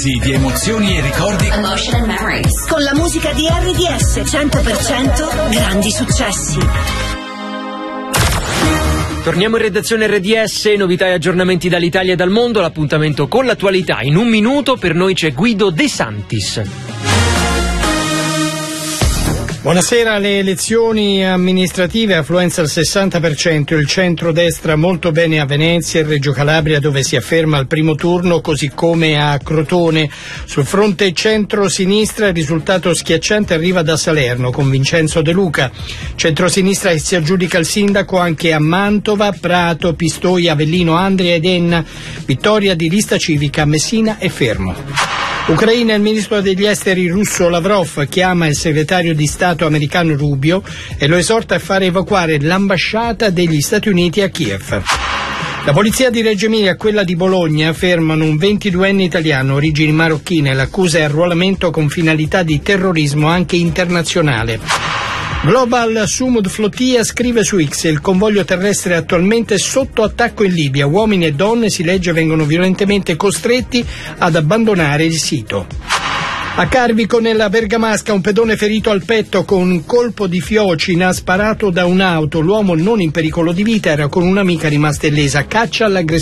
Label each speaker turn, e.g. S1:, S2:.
S1: Di emozioni e ricordi.
S2: Emotion and Memories. Con la musica di RDS 100% grandi successi.
S3: Torniamo in redazione RDS, novità e aggiornamenti dall'Italia e dal mondo, l'appuntamento con l'attualità. In un minuto per noi c'è Guido De Santis.
S4: Buonasera. Le elezioni amministrative, affluenza al 60%, il centro-destra molto bene a Venezia e Reggio Calabria dove si afferma al primo turno, così come a Crotone. Sul fronte centro-sinistra il risultato schiacciante arriva da Salerno con Vincenzo De Luca. Centro-sinistra che si aggiudica il sindaco anche a Mantova, Prato, Pistoia, Avellino, Andria ed Enna. Vittoria di Lista Civica a Messina e Fermo. Ucraina, il ministro degli esteri russo Lavrov chiama il segretario di Stato americano Rubio e lo esorta a fare evacuare l'ambasciata degli Stati Uniti a Kiev. La polizia di Reggio Emilia e quella di Bologna fermano un 22enne italiano, origini marocchine. L'accusa è arruolamento con finalità di terrorismo anche internazionale. Global Sumud Flotilla scrive su X: il convoglio terrestre è attualmente sotto attacco in Libia. Uomini e donne, si legge, vengono violentemente costretti ad abbandonare il sito. A Carvico, nella Bergamasca, un pedone ferito al petto con un colpo di fiocina sparato da un'auto. L'uomo non in pericolo di vita era con un'amica rimasta illesa. Caccia all'aggressore.